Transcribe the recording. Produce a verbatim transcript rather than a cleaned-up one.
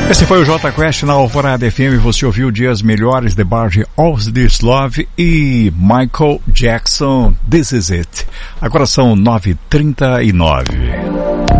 Esse foi o J Quest na Alvorada F M. Você ouviu Dias Melhores, The Barge, All This Love e Michael Jackson, This Is It. Agora são nove e trinta e nove.